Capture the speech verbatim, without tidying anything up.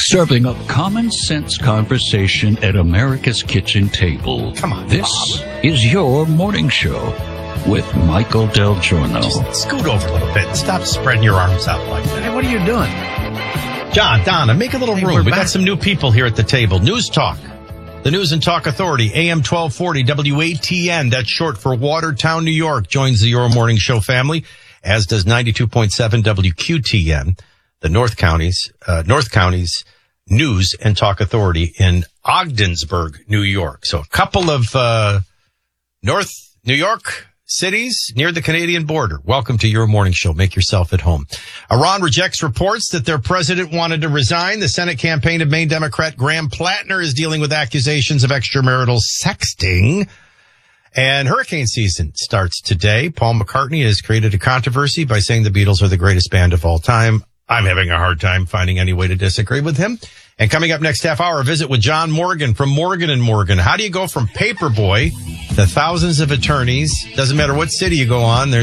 Serving up common sense conversation at America's kitchen table. Come on, This Bob. is your morning show with Michael Del Giorno. Just scoot over a little bit. Stop spreading your arms out like that. Hey, what are you doing? John, Donna, make a little Hey, room. we're We back. got some new people here at the table. News Talk. The News and Talk Authority, A M twelve forty W A T N. That's short for Watertown, New York. Joins the Your Morning Show family, as does ninety-two point seven W Q T N, the North Counties, uh, North Counties News and Talk Authority in Ogdensburg, New York. So a couple of, uh, North New York cities near the Canadian border. Welcome to Your Morning Show. Make yourself at home. Iran rejects reports that their president wanted to resign. The Senate campaign of Maine Democrat Graham Plattner is dealing with accusations of extramarital sexting. And hurricane season starts today. Paul McCartney has created a controversy by saying the Beatles are the greatest band of all time. I'm having a hard time finding any way to disagree with him. And coming up next half hour, a visit with John Morgan from Morgan and Morgan. How do you go from Paperboy to thousands of attorneys? Doesn't matter what city you go on. There's